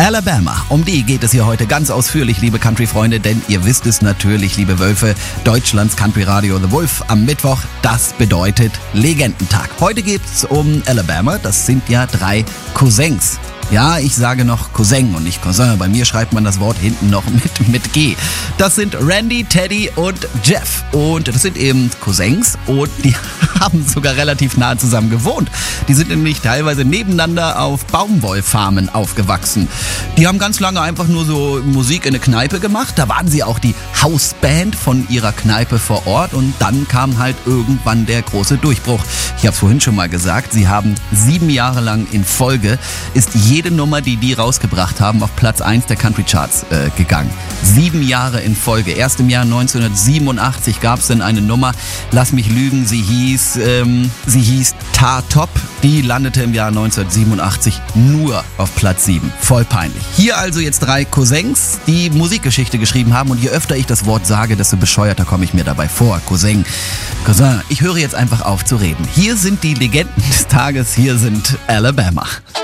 Alabama, um die geht es hier heute ganz ausführlich, liebe Country-Freunde, denn ihr wisst es natürlich, liebe Wölfe, Deutschlands Country-Radio The Wolf am Mittwoch, das bedeutet Legendentag. Heute geht's um Alabama, das sind ja 3 Cousins. Ja, ich sage noch Cousin und nicht Cousin. Bei mir schreibt man das Wort hinten noch mit G. Das sind Randy, Teddy und Jeff. Und das sind eben Cousins und die haben sogar relativ nahe zusammen gewohnt. Die sind nämlich teilweise nebeneinander auf Baumwollfarmen aufgewachsen. Die haben ganz lange einfach nur so Musik in eine Kneipe gemacht. Da waren sie auch die Hausband von ihrer Kneipe vor Ort. Und dann kam halt irgendwann der große Durchbruch. Ich habe es vorhin schon mal gesagt, sie haben 7 Jahre lang in Folge, ist jede Nummer, die rausgebracht haben, auf Platz 1 der Country Charts gegangen. 7 Jahre in Folge. Erst im Jahr 1987 gab es dann eine Nummer, lass mich lügen, sie hieß Tar Top. Die landete im Jahr 1987 nur auf Platz 7. Voll peinlich. Hier also jetzt 3 Cousins, die Musikgeschichte geschrieben haben, und je öfter ich das Wort sage, desto bescheuerter komme ich mir dabei vor. Cousin. Ich höre jetzt einfach auf zu reden. Hier sind die Legenden des Tages, hier sind Alabama.